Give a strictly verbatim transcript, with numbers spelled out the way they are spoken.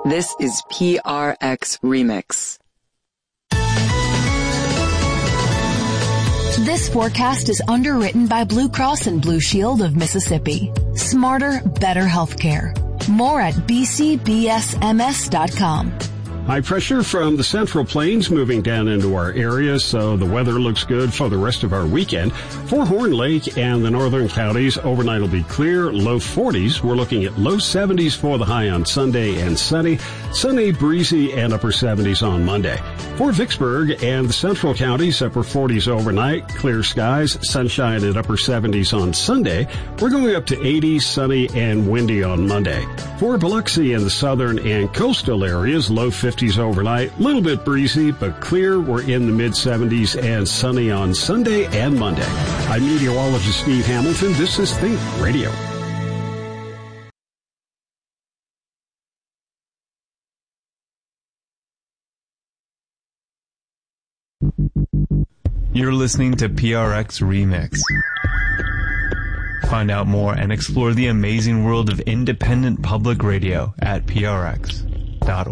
This is P R X Remix. This forecast is underwritten by Blue Cross and Blue Shield of Mississippi. Smarter, better healthcare. More at b c b s m s dot com. High pressure from the Central Plains moving down into our area, so the weather looks good for the rest of our weekend. For Horn Lake and the northern counties, overnight will be clear, low forties. We're looking at low seventies for the high on Sunday and sunny. Sunny, breezy, and upper seventies on Monday. For Vicksburg and the central counties, upper forties overnight, clear skies, sunshine at upper seventies on Sunday. We're going up to eighty, sunny, and windy on Monday. For Biloxi and the southern and coastal areas, low fifties overnight, a little bit breezy, but clear. We're in the mid seventies and sunny on Sunday and Monday. I'm meteorologist Steve Hamilton. This is Think Radio. You're listening to P R X Remix. Find out more and explore the amazing world of independent public radio at p r x dot org.